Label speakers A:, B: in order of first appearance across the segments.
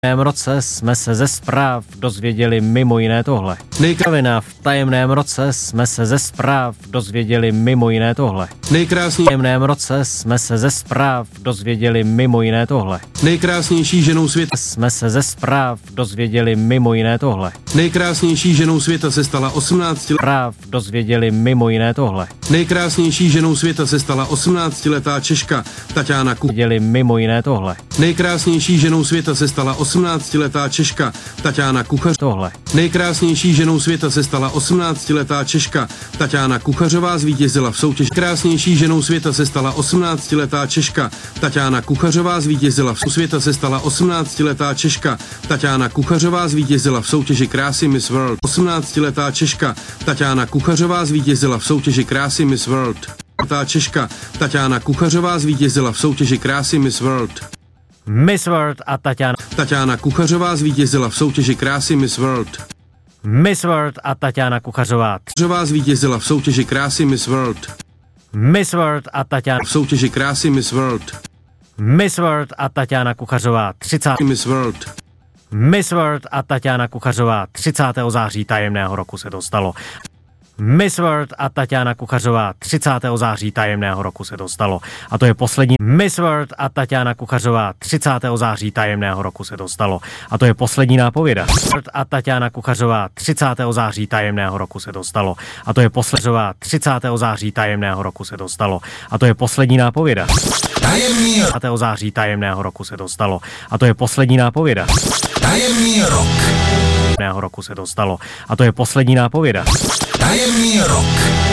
A: roce jsme se ze zpráv dozvěděli mimo jiné tohle. V tajemném roce jsme se ze zpráv dozvěděli mimo jiné tohle. V tajemném roce jsme se ze zpráv dozvěděli mimo jiné tohle.
B: Nejkrásnější ženou světa
A: Jsme se ze zpráv dozvěděli mimo jiné tohle.
B: Nejkrásnější ženou světa se stala 18
A: Zpráv dozvěděli mimo jiné tohle.
B: Nejkrásnější ženou světa se stala 18letá Češka Taťána
A: Děli mimo jiné tohle.
B: Nejkrásnější ženou světa se stala 18letá Češka Taťána
A: Tohle.
B: Nejkrásnější ženou světa se stala 18letá Češka Taťána Kuchařová, zvítězila v soutěži. Krásnější ženou světa se stala 18letá Češka Taťána Kuchařová, zvítězila v světa se stala 18letá Češka Taťána Kuchařová, zvítězila v soutěži krásy Miss World. 18letá Češka Taťána Kuchařová zvítězila v soutěži krásy Miss World. Češka Taťána Kuchařová zvítězila v soutěži krásy Miss World.
A: Miss World a
B: Taťána Kuchařová zvítězila v soutěži krásy Miss World.
A: Miss World a Taťána Kuchařová.
B: Zvítězila v soutěži krásy Miss World.
A: Miss World a Taťána
B: V soutěži krásy Miss World.
A: Miss World a Taťána Kuchařová 30.
B: Miss World.
A: Miss World a Taťána Kuchařová 30. září tajemného roku se dostalo. Miss World a Taťána Kuchařová 30. září tajemného roku se dostalo. A to je poslední. Miss World a Taťána Kuchařová 30. září tajemného roku se dostalo. A to je poslední nápověda. A Taťána Kuchařová 30. září tajemného roku se dostalo. A to je poslední 30. září tajemného roku se dostalo. A to je poslední nápověda.
C: Tajemný rok.
A: 30. září tajemného roku se dostalo. A to je poslední nápověda.
C: Tajemný rok.
A: Roku se dostalo. A to je poslední nápověda.
C: Tajemný rok.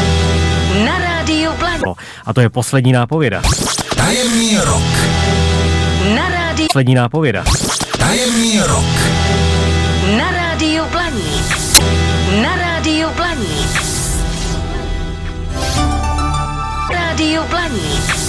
D: Na rádiu Blaník.
A: A to je poslední nápověda.
C: Tajemný rok.
D: Na rádiu.
A: Poslední nápověda.
C: Tajemný rok.
D: Na rádiu Blaník. Na rádiu Blaník. Rádiu Blaník.